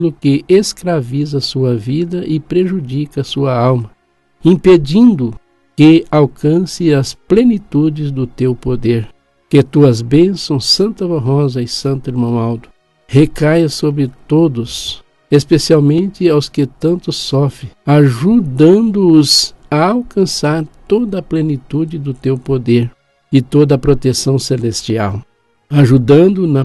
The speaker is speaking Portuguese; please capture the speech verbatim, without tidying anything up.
que escraviza sua vida e prejudica sua alma, impedindo que alcance as plenitudes do teu poder. Que tuas bênçãos, Santa Vó Rosa e Santo Irmão Aldo, recaia sobre todos, especialmente aos que tanto sofrem, ajudando-os a alcançar toda a plenitude do teu poder e toda a proteção celestial, ajudando na